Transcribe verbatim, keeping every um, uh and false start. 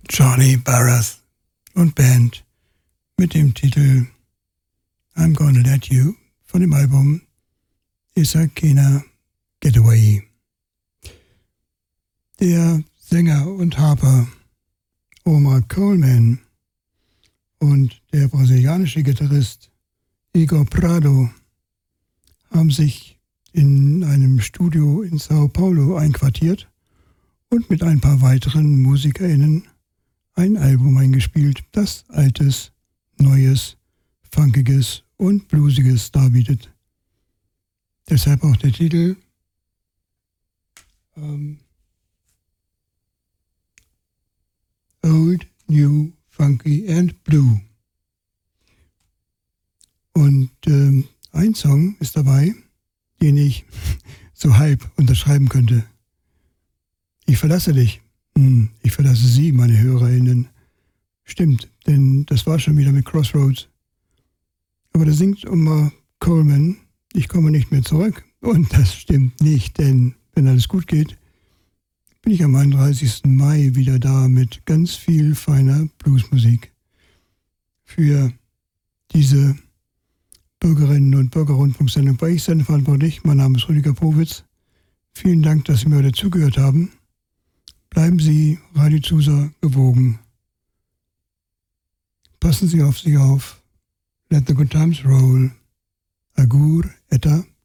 Johnny Barras und Band mit dem Titel I'm Gonna Let You von dem Album Isakena Getaway. Der Sänger und Harper Omar Coleman und der brasilianische Gitarrist Igor Prado haben sich in einem Studio in Sao Paulo einquartiert und mit ein paar weiteren MusikerInnen ein Album eingespielt, das Altes, Neues, Funkiges und Bluesiges darbietet. Deshalb auch der Titel ähm, Old, New, Funky and Blue. Und ähm, ein Song ist dabei, den ich so halb unterschreiben könnte. Ich verlasse dich. Hm, ich verlasse Sie, meine HörerInnen. Stimmt, denn das war schon wieder mit Crossroads. Aber da singt Omar Coleman, ich komme nicht mehr zurück. Und das stimmt nicht, denn wenn alles gut geht, bin ich am einunddreißigsten Mai wieder da mit ganz viel feiner Bluesmusik. Für diese Bürgerinnen und Bürgerrundfunksendung war ich sendeverantwortlich. Mein Name ist Rüdiger Powitz. Vielen Dank, dass Sie mir heute zugehört haben. Bleiben Sie Radio Zusa gewogen. Passen Sie auf sich auf. Let the good times roll. Agur, Etta.